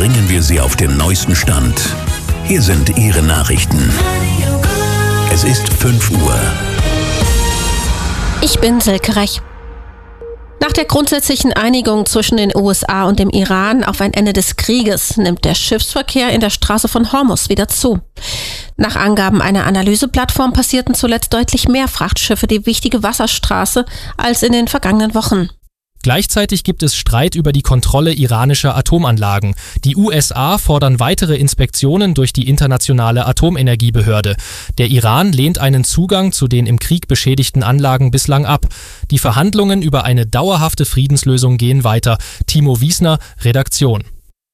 bringen wir Sie auf den neuesten Stand. Hier sind Ihre Nachrichten. Es ist 5 Uhr. Ich bin Silke Rech. Nach der grundsätzlichen Einigung zwischen den USA und dem Iran auf ein Ende des Krieges nimmt der Schiffsverkehr in der Straße von Hormuz wieder zu. Nach Angaben einer Analyseplattform passierten zuletzt deutlich mehr Frachtschiffe die wichtige Wasserstraße als in den vergangenen Wochen. Gleichzeitig gibt es Streit über die Kontrolle iranischer Atomanlagen. Die USA fordern weitere Inspektionen durch die Internationale Atomenergiebehörde. Der Iran lehnt einen Zugang zu den im Krieg beschädigten Anlagen bislang ab. Die Verhandlungen über eine dauerhafte Friedenslösung gehen weiter. Timo Wiesner, Redaktion.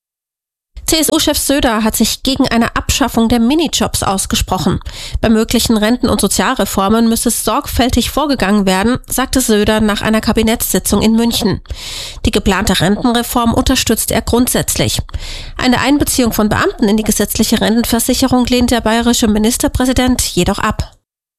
CSU-Chef Söder hat sich gegen eine Abschaffung der Minijobs ausgesprochen. Bei möglichen Renten- und Sozialreformen müsse sorgfältig vorgegangen werden, sagte Söder nach einer Kabinettssitzung in München. Die geplante Rentenreform unterstützt er grundsätzlich. Eine Einbeziehung von Beamten in die gesetzliche Rentenversicherung lehnt der bayerische Ministerpräsident jedoch ab.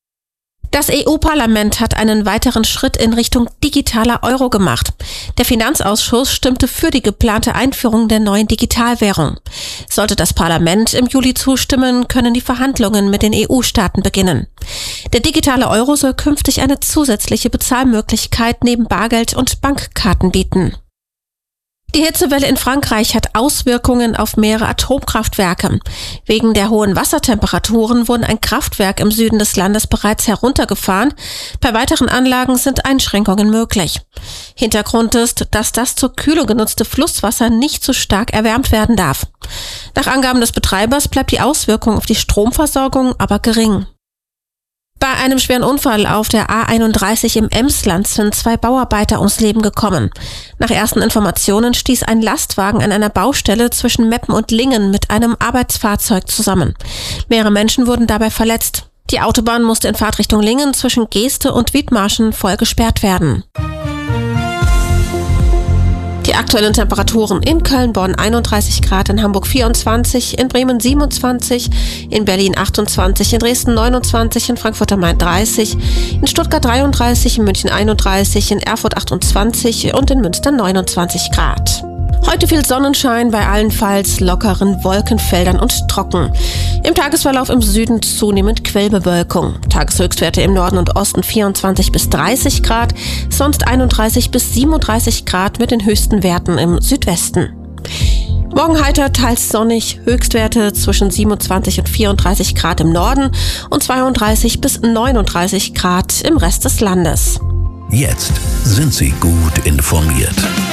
Das EU-Parlament hat einen weiteren Schritt in Richtung digitaler Euro gemacht. Der Finanzausschuss stimmte für die geplante Einführung der neuen Digitalwährung. Sollte das Parlament im Juli zustimmen, können die Verhandlungen mit den EU-Staaten beginnen. Der digitale Euro soll künftig eine zusätzliche Bezahlmöglichkeit neben Bargeld und Bankkarten bieten. Die Hitzewelle in Frankreich hat Auswirkungen auf mehrere Atomkraftwerke. Wegen der hohen Wassertemperaturen wurde ein Kraftwerk im Süden des Landes bereits heruntergefahren. Bei weiteren Anlagen sind Einschränkungen möglich. Hintergrund ist, dass das zur Kühlung genutzte Flusswasser nicht zu stark erwärmt werden darf. Nach Angaben des Betreibers bleibt die Auswirkung auf die Stromversorgung aber gering. Bei einem schweren Unfall auf der A31 im Emsland sind 2 Bauarbeiter ums Leben gekommen. Nach ersten Informationen stieß ein Lastwagen an einer Baustelle zwischen Meppen und Lingen mit einem Arbeitsfahrzeug zusammen. Mehrere Menschen wurden dabei verletzt. Die Autobahn musste in Fahrtrichtung Lingen zwischen Geeste und Wiedmarschen voll gesperrt werden. Die aktuellen Temperaturen in Köln, Bonn 31 Grad, in Hamburg 24, in Bremen 27, in Berlin 28, in Dresden 29, in Frankfurt am Main 30, in Stuttgart 33, in München 31, in Erfurt 28 und in Münster 29 Grad. Heute viel Sonnenschein bei allenfalls lockeren Wolkenfeldern und trocken. Im Tagesverlauf im Süden zunehmend Quellbewölkung. Tageshöchstwerte im Norden und Osten 24 bis 30 Grad, sonst 31 bis 37 Grad mit den höchsten Werten im Südwesten. Morgen heiter, teils sonnig, Höchstwerte zwischen 27 und 34 Grad im Norden und 32 bis 39 Grad im Rest des Landes. Jetzt sind Sie gut informiert.